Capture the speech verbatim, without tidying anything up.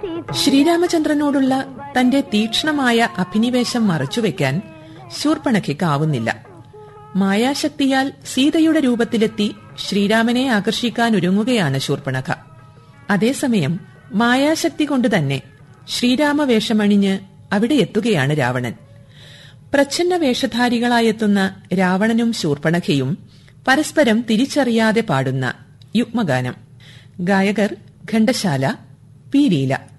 ശ്രീരാമചന്ദ്രനോടുള്ള തന്റെ തീക്ഷ്ണമായ അഭിനിവേശം മറച്ചുവെക്കാൻ ശൂർപ്പണഖയ്ക്കാവുന്നില്ല. മായാശക്തിയാൽ സീതയുടെ രൂപത്തിലെത്തി ശ്രീരാമനെ ആകർഷിക്കാനൊരുങ്ങുകയാണ് ശൂർപ്പണഖ. അതേസമയം മായാശക്തി കൊണ്ടുതന്നെ ശ്രീരാമവേഷമണിഞ്ഞ് അവിടെ എത്തുകയാണ് രാവണൻ. പ്രച്ഛന്ന വേഷധാരികളായെത്തുന്ന രാവണനും ശൂർപ്പണഖയും പരസ്പരം തിരിച്ചറിയാതെ പാടുന്ന യുഗ്മഗാനം. ഗായകർ ഘണ്ടശാല, പി ലീല.